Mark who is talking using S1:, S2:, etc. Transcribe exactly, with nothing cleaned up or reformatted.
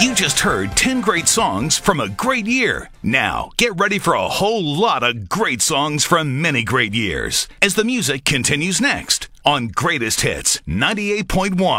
S1: You just heard ten great songs from a great year. Now, get ready for a whole lot of great songs from many great years as the music continues next on Greatest Hits ninety-eight point one.